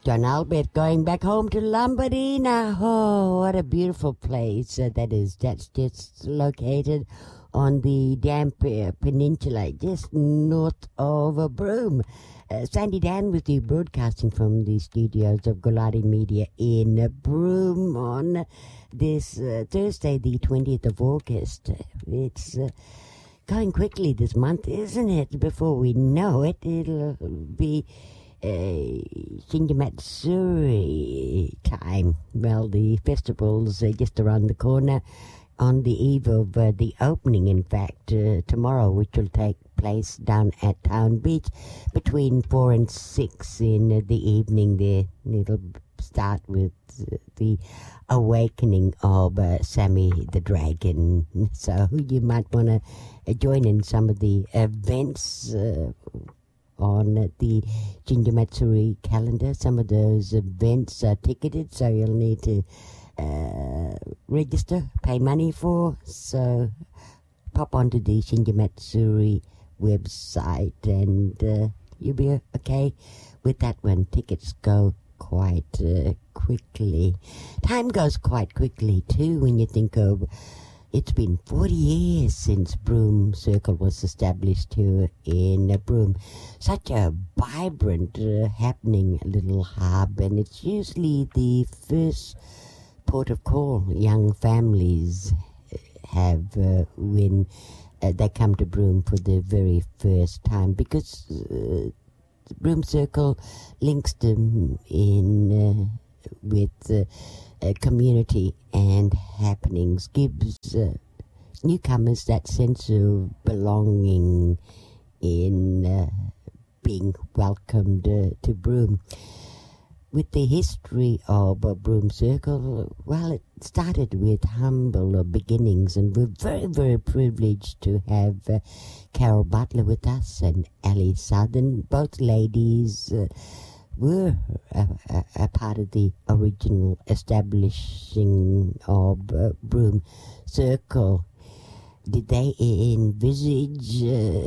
John Albert going back home to Lombardina. Oh, what a beautiful place that is. That's just located on the Dampier Peninsula, just north of Broome. Sandy Dan with you, broadcasting from the studios of Galati Media in Broome on this Thursday, the 20th of August. It's going quickly this month, isn't it? Before we know it, it'll be Shinjumatsuri time. Well, the festival's just around the corner on the eve of the opening, in fact, tomorrow, which will take place down at Town Beach between 4 and 6 in the evening there. It'll start with the awakening of Sammy the Dragon. So you might want to join in some of the events on the Shinjumatsuri calendar. Some of those events are ticketed, so you'll need to register, pay money for. So pop onto the Shinjumatsuri website and you'll be okay with that one. Tickets go quite quickly. Time goes quite quickly too when you think of it's been 40 years since Broome Circle was established here in Broome. Such a vibrant, happening little hub, and it's usually the first port of call young families have when they come to Broome for the very first time, because Broome Circle links them in with community and happenings, gives newcomers that sense of belonging in being welcomed to Broome. With the history of Broome Circle, well, it started with humble beginnings, and we're very, very privileged to have Carol Butler with us and Ali Southern. Both ladies were a part of the original establishing of Broome Circle. Did they envisage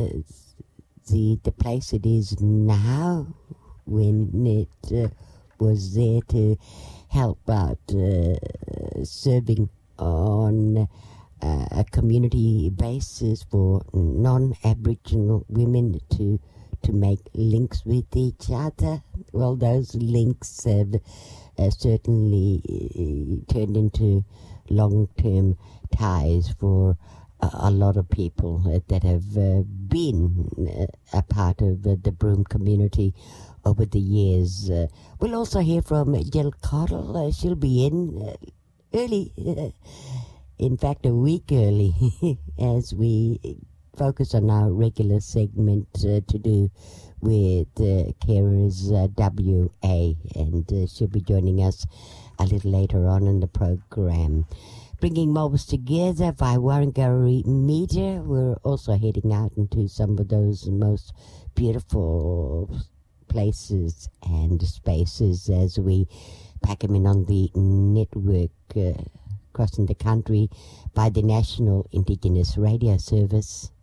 the place it is now when it was there to help out serving on a community basis for non-Aboriginal women to make links with each other? Well, those links have certainly turned into long-term ties for a lot of people that have been a part of the Broome community over the years. We'll also hear from Jill Cottle. She'll be in early, in fact a week early, as we focus on our regular segment to do with Carers WA, and she'll be joining us a little later on in the program. Bringing mobiles together by Warrangari Media. We're also heading out into some of those most beautiful places and spaces as we pack them in on the network crossing the country by the National Indigenous Radio Service.